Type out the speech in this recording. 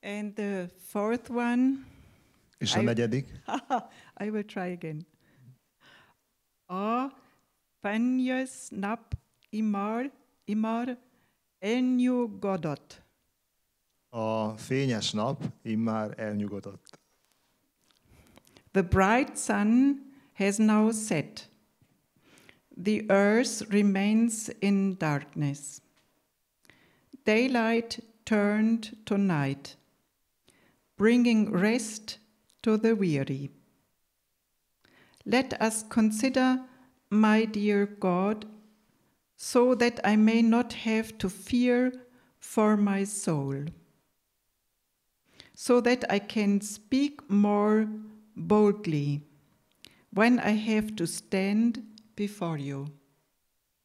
And the fourth one, És a negyedik. I will try again. A fenjös nap imar elnyugodott. A fényes nap immár elnyugodott. The bright sun has now set. The earth remains in darkness. Daylight turned to night, bringing rest to the weary. Let us consider, my dear God, so that I may not have to fear for my soul, so that I can speak more boldly when I have to stand before you.